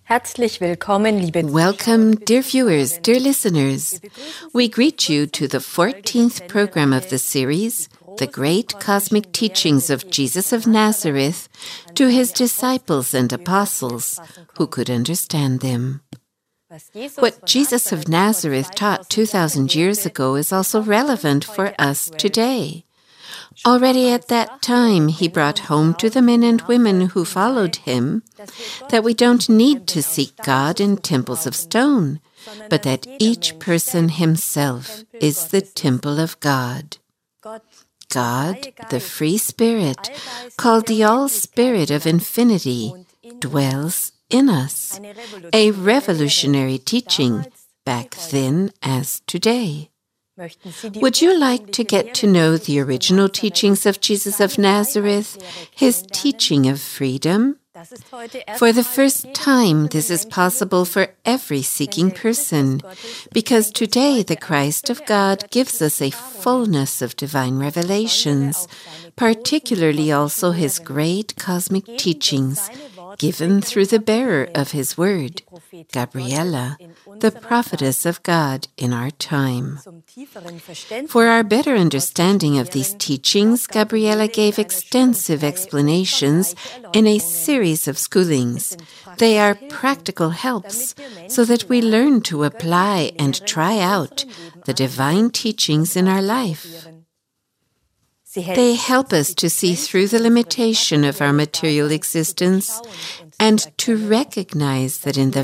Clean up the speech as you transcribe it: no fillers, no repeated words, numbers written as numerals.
Herzlich willkommen, liebe Welcome, dear viewers, dear listeners. We greet you to the 14th program of the series, The Great Cosmic Teachings of Jesus of Nazareth, to his disciples and apostles who could understand them. What Jesus of Nazareth taught 2,000 years ago is also relevant for us today. Already at that time, he brought home to the men and women who followed him that we don't need to seek God in temples of stone, but that each person himself is the temple of God. God, the free spirit, called the all-spirit of infinity, dwells in us, a revolutionary teaching back then as today. Would you like to get to know the original teachings of Jesus of Nazareth, his teaching of freedom? For the first time, this is possible for every seeking person, because today the Christ of God gives us a fullness of divine revelations, particularly also his great cosmic teachings, given through the bearer of his word, Gabriela, the prophetess of God in our time. For our better understanding of these teachings, Gabriela gave extensive explanations in a series of schoolings. They are practical helps so that we learn to apply and try out the divine teachings in our life. They help us to see through the limitation of our material existence and to recognize that in the